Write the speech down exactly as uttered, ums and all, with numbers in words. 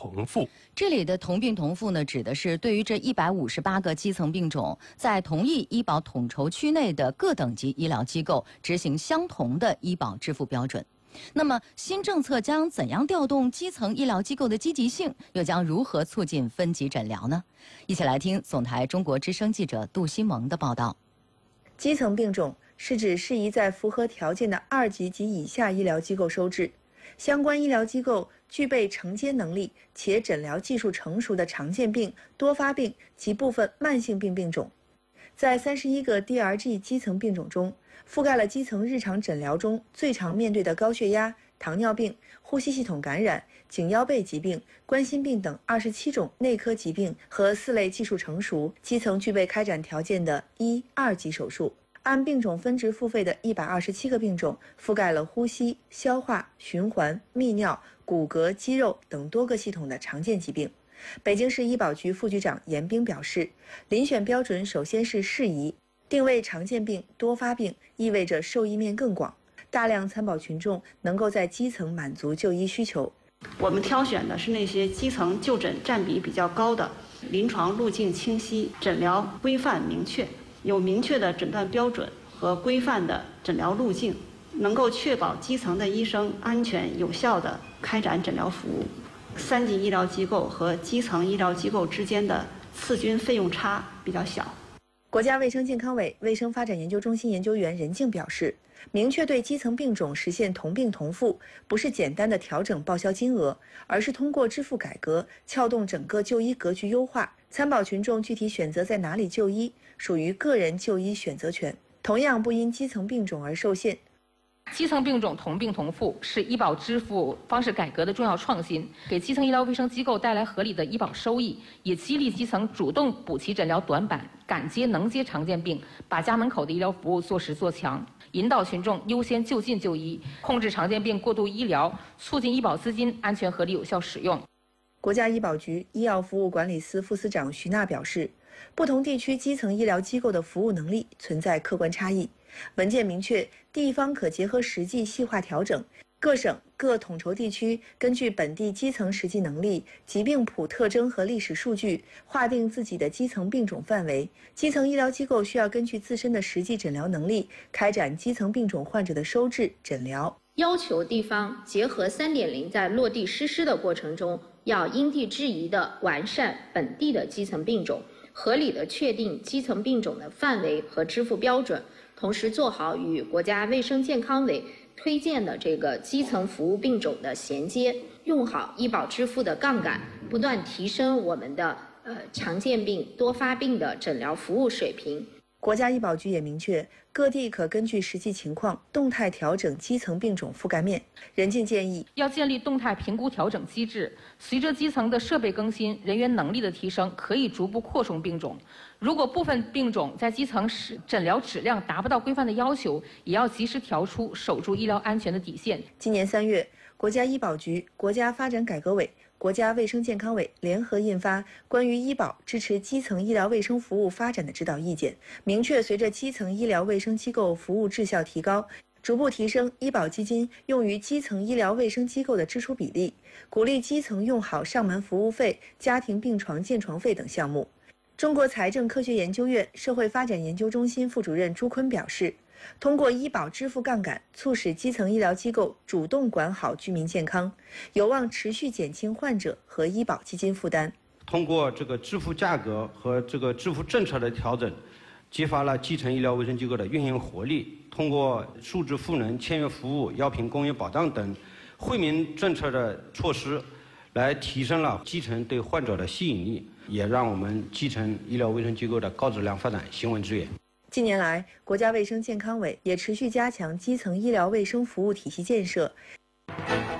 同富。 这里的同病同富呢，指的是对于这一百五十八个基层病种，在同一医保统筹区内的各等级医疗机构执行相同的医保支付标准。那么，新政策将怎样调动基层医疗机构的积极性，又将如何促进分级诊疗呢？一起来听总台中国之声记者杜新萌的报道。 基层病种是指适宜在符合条件的二级及以下医疗机构收治，相关医疗机构具备承接能力且诊疗技术成熟的常见病、多发病及部分慢性病病种。在三十一个 D R G 基层病种中，覆盖了基层日常诊疗中最常面对的高血压、糖尿病、呼吸系统感染、颈腰背疾病、冠心病等二十七种内科疾病和四类技术成熟、基层具备开展条件的一、二级手术。按病种分值付费的一百二十七个病种，覆盖了呼吸、消化、循环、泌尿、骨骼、肌肉等多个系统的常见疾病。北京市医保局副局长严兵表示，遴选标准首先是适宜，定位常见病、多发病，意味着受益面更广，大量参保群众能够在基层满足就医需求。 我们挑选的是那些基层就诊占比比较高的，临床路径清晰，诊疗规范明确，有明确的诊断标准和规范的诊疗路径，能够确保基层的医生安全有效地开展诊疗服务。三级医疗机构和基层医疗机构之间的次均费用差比较小。 国家卫生健康委卫生发展研究中心研究员任静表示，明确对基层病种实现同病同付，不是简单的调整报销金额，而是通过支付改革撬动整个就医格局优化，参保群众具体选择在哪里就医，属于个人就医选择权，同样不因基层病种而受限。 基层病种同病同付是医保支付方式改革的重要创新，给基层医疗卫生机构带来合理的医保收益，也激励基层主动补齐诊疗短板，敢接能接常见病，把家门口的医疗服务做实做强，引导群众优先就近就医，控制常见病过度医疗，促进医保资金安全合理有效使用。 国家医保局医药服务管理司副司长徐娜表示，不同地区基层医疗机构的服务能力存在客观差异，文件明确，地方可结合实际细化调整，各省各统筹地区根据本地基层实际能力、疾病谱特征和历史数据，划定自己的基层病种范围。基层医疗机构需要根据自身的实际诊疗能力，开展基层病种患者的收治、诊疗。 要求地方结合 三点零 在落地实施的过程中，要因地制宜地完善本地的基层病种，合理地确定基层病种的范围和支付标准，同时做好与国家卫生健康委推荐的这个基层服务病种的衔接，用好医保支付的杠杆，不断提升我们的呃常见病、多发病的诊疗服务水平。 国家医保局也明确，各地可根据实际情况动态调整基层病种覆盖面。任静建议， 要建立动态评估调整机制，随着基层的设备更新、人员能力的提升，可以逐步扩充病种。如果部分病种在基层时诊疗质量达不到规范的要求，也要及时调出，守住医疗安全的底线。 今年三月，国家医保局、国家发展改革委、国家卫生健康委联合印发《关于医保支持基层医疗卫生服务发展的指导意见》，明确随着基层医疗卫生机构服务质效提高，逐步提升医保基金用于基层医疗卫生机构的支出比例，鼓励基层用好上门服务费、家庭病床建床费等项目。中国财政科学研究院社会发展研究中心副主任朱坤表示，通过医保支付杠杆，促使基层医疗机构主动管好居民健康，有望持续减轻患者和医保基金负担。 通过这个支付价格和这个支付政策的调整，激发了基层医疗卫生机构的运营活力。通过数字赋能、签约服务、药品公益保障等惠民政策的措施，来提升了基层对患者的吸引力，也让我们基层医疗卫生机构的高质量发展行稳致远。 近年来，国家卫生健康委也持续加强基层医疗卫生服务体系建设。